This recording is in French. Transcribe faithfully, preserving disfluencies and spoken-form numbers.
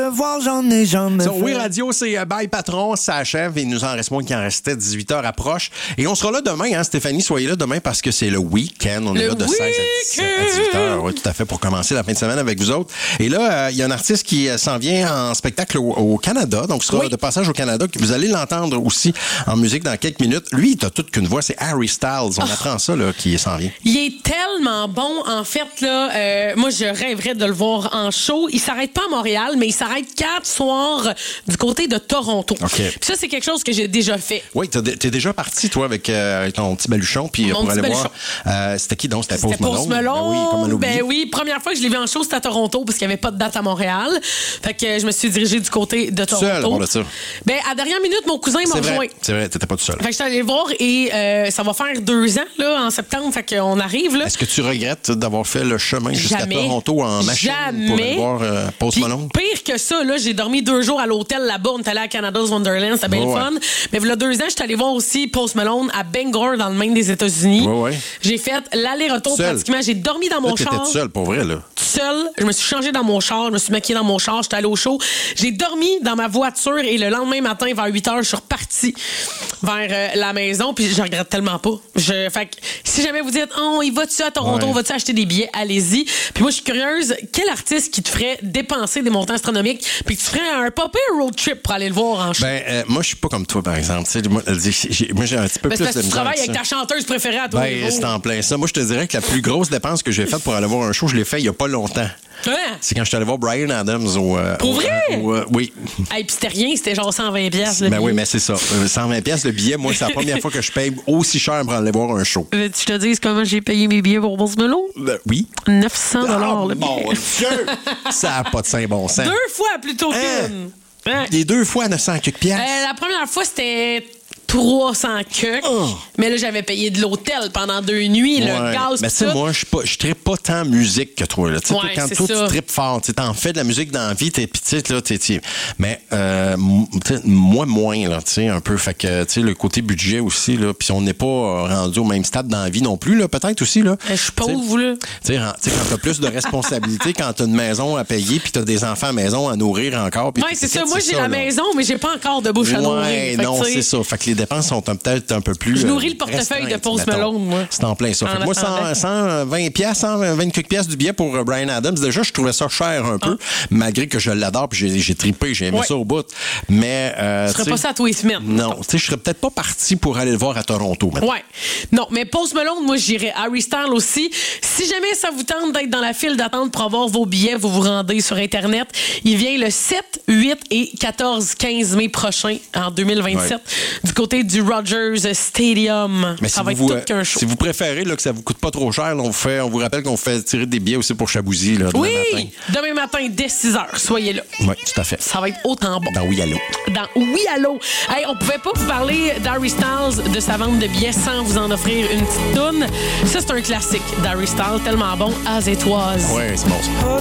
le voir, j'en ai jamais Sur fait. Oui Radio, c'est euh, Bye Patron, ça achève. Il nous en reste moins qu'il en restait. dix-huit heures approche. Et on sera là demain, hein, Stéphanie, soyez là demain parce que c'est le week-end. On Le est là de seize à dix-sept à dix-huit heures. Oui, tout à fait, pour commencer la fin de semaine avec vous autres. Et là, il euh, y a un artiste qui euh, s'en vient en spectacle au, au Canada. Donc, ce sera Oui. de passage au Canada. Vous allez l'entendre aussi en musique dans quelques minutes. Lui, il a toute qu'une voix. C'est Harry Styles. On Oh. apprend ça, là, qui s'en vient. Il est tellement bon. En fait, là, euh, moi, je rêverais de le voir en show. Il s'arrête pas à Montréal, mais il s'arrête quatre soirs du côté de Toronto. OK. Puis ça, c'est quelque chose que j'ai déjà fait. Oui, t'es t'es déjà parti, toi, avec euh, ton petit baluchon, puis euh, Mon pour petit aller baluchon. voir. Euh, c'était qui donc? C'était C'était Post Post Malone? Malone. Ben oui, comment l'oublier? Ben oui, première fois que je l'ai vu en show, c'était à Toronto parce qu'il n'y avait pas de date à Montréal. Fait que je me suis dirigée du côté de Toronto. Seul, bon, là, ça. Ben, à la dernière minute, mon cousin m'a C'est rejoint. vrai, c'est vrai, t'étais pas tout seul. Fait que je suis allée le voir et euh, ça va faire deux ans, là, en septembre. Fait qu'on arrive, là. Est-ce que tu regrettes d'avoir fait le chemin jusqu'à Jamais. Toronto en machine Jamais. pour aller voir euh, Post Puis, Malone? pire que ça, là, j'ai dormi deux jours à l'hôtel là-bas. On est allé à Canada's Wonderland, c'était bien Ouais, le fun. Mais il y a deux ans, je suis allée voir aussi Post Malone à Bangor, dans le Maine des États-Unis. Ouais, ouais. J'ai fait l'aller-retour Seul. pratiquement. J'ai dormi dans mon Là, t'étais char. tout seul, pour vrai, là. Seul, je me suis changée dans mon char, je me suis maquillée dans mon char, j'étais allée au show. J'ai dormi dans ma voiture et le lendemain matin, vers huit heures, je suis repartie vers euh, la maison, puis je regrette tellement pas. Je, fait que, si jamais vous dites, oh, il va-tu à Toronto, Ouais. va-tu acheter des billets, allez-y. Puis moi, je suis curieuse, quel artiste qui te ferait dépenser des montants astronomiques, puis que tu ferais un pas pire road trip pour aller le voir en show? Ben, euh, moi, je suis pas comme toi, par exemple. Tu sais, moi, j'ai, moi, j'ai un petit peu Ben, c'est plus parce de que tu misère travailles avec avec ça. ta chanteuse préférée à toi. Ben, c'est en plein ça. Moi, je te dirais que la plus grosse dépense que j'ai faite pour aller voir un show, je l'ai fait il y a pas longtemps. Hein? C'est quand je suis allé voir Bryan Adams au... euh, Pour au- vrai? au- euh, oui. Hey, puis c'était rien, c'était genre cent vingt piastres. le Ben oui, billet. mais c'est ça. Euh, cent vingt pièces le billet, moi, c'est la première fois que je paye aussi cher pour aller voir un show. Veux-tu que je te dise comment j'ai payé mes billets pour Post Malone? Ben, oui. neuf cents dollars Oh, le billet. mon Dieu! Ça n'a pas de saint bon sens. Deux fois plutôt Hein? qu'une. Hein? Les deux fois à neuf cents quelques piastres. Euh, la première fois, c'était trois cents que. Oh. Mais là, j'avais payé de l'hôtel pendant deux nuits, le Ouais. gaz, Mais pis tu sais, tout. moi, je pas- je trippe pas tant musique que toi. Là. Tu sais, Ouais, toi, quand c'est toi, ça. tu tripes fort, tu sais, t'en fais de la musique dans la vie, t'es petite, là, t'es, t'es- mais euh, m- tu sais, moi, moins, là, tu sais, un peu. Fait que, tu sais, le côté budget aussi, là, puis on n'est pas euh, rendu au même stade dans la vie non plus, là, peut-être aussi, là. Euh, Je suis Tu sais, pauvre, là. Tu sais, ren- tu sais, quand t'as plus de responsabilités, quand t'as une maison à payer, puis t'as des enfants à maison à nourrir encore. puis Ouais, c'est ça. c'est Moi, j'ai la là. maison, mais j'ai pas encore de bouche à nourrir. Ouais, Fait que, non, tu sais, c'est ça. Fait que les dépenses sont un- peut-être un peu plus. Je nourris euh, le portefeuille de restreintes, Post mettons. Malone, moi. C'est en plein ça. En Fait que moi, attendant. cent, cent vingt piastres, cent vingt quelques piastres du billet pour euh, Bryan Adams, déjà, je trouvais ça cher un peu, malgré que je l'adore, puis j'ai, j'ai trippé, j'ai aimé Ouais. ça au bout. Mais. Euh, Je ferais tu sais, pas ça à tous les semaines. Non, tu sais, je serais peut-être pas parti pour aller le voir à Toronto. maintenant. Ouais. Non, mais Post Malone, moi, j'irais. Harry Styles aussi. Si jamais ça vous tente d'être dans la file d'attente pour avoir vos billets, vous vous rendez sur Internet. Il vient le sept, huit et quatorze quinze mai prochain, en deux mille vingt-sept, Ouais. du côté du Rogers Stadium. Mais ça si va vous, être euh, tout qu'un show. si vous préférez là, que ça vous coûte pas trop cher, là, on, vous fait, on vous rappelle qu'on fait tirer des billets aussi pour Chabouzy là, demain Oui, matin. demain matin, dès six heures. Soyez là. Oui, tout à fait. Ça va être autant bon. Dans Oui Allô. Dans Oui Allô. Hey, on pouvait pas vous parler d'Harry Styles, de sa vente de billets, sans vous en offrir une petite toune. Ça, c'est un classique d'Harry Styles, tellement bon, as it was. Oui, c'est bon ça.